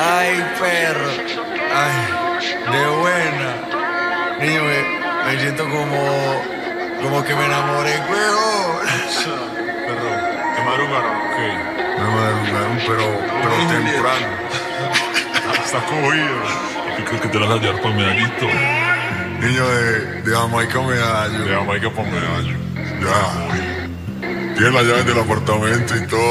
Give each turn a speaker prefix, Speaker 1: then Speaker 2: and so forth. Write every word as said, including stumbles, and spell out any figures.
Speaker 1: Ay, perro. Ay, de buena. Niño, me, me siento como, como que me enamoré, huevón.
Speaker 2: Perro, ¿te madrugaron? Ok.
Speaker 1: Me madrugaron, pero, pero temprano.
Speaker 2: Está cogido. ¿Qué crees que te vas a hallar para medallito?
Speaker 1: Niño de, de Jamaica Medallo.
Speaker 2: De Jamaica para medallo.
Speaker 1: Ya. Tiene las llaves del apartamento y todo.